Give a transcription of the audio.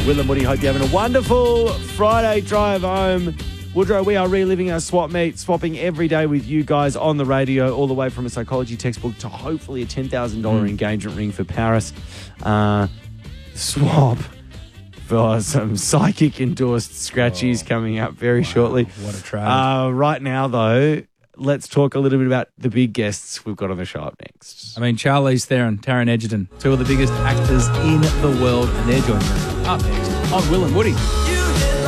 Will and Woody, hope you're having a wonderful Friday drive home. Woodrow, we are reliving our swap meet, swapping every day with you guys on the radio, all the way from a psychology textbook to hopefully a $10,000 engagement ring for Paris. Swap for some psychic-endorsed scratchies coming up very shortly. What a trade. Right now, though, let's talk a little bit about the big guests we've got on the show up next. I mean, Charlize Theron, Taron Egerton, two of the biggest actors in the world, and they're joining us up next on Will and Woody.